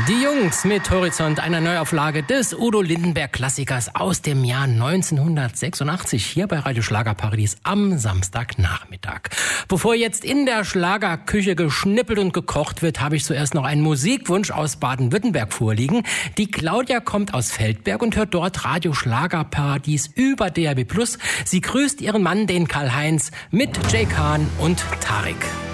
Die Jungs mit Horizont, einer Neuauflage des Udo Lindenberg-Klassikers aus dem Jahr 1986 hier bei Radio Schlagerparadies am Samstagnachmittag. Bevor jetzt in der Schlagerküche geschnippelt und gekocht wird, habe ich zuerst noch einen Musikwunsch aus Baden-Württemberg vorliegen. Die Claudia kommt aus Feldberg und hört dort Radio Schlagerparadies über DRB+. Sie grüßt ihren Mann, den Karl-Heinz, mit Jay Kahn und Tarek.